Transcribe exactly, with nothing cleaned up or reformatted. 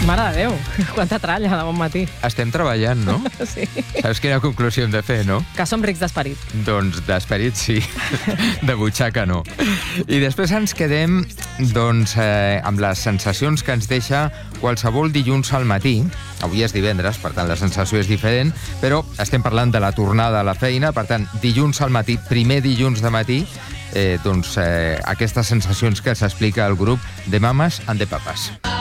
Mare de Déu, quanta tralla de bon matí. Estem treballant, no? Sí. Saps quina conclusió hem de fer, no? Que som rics d'esperit. Doncs d'esperit sí, de butxaca no. I després ens quedem doncs, eh, amb les sensacions que ens deixa qualsevol dilluns al matí. Avui és divendres, per tant la sensació és diferent, però estem parlant de la tornada a la feina, per tant dilluns al matí, primer dilluns de matí, eh, doncs eh, aquestes sensacions que s'explica al grup de Mames and de Papas.